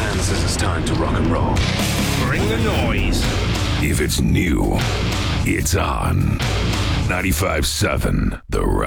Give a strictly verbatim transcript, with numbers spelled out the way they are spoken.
Stan says it's time to rock and roll. Bring the noise. If it's new, it's on. ninety-five seven The Rock.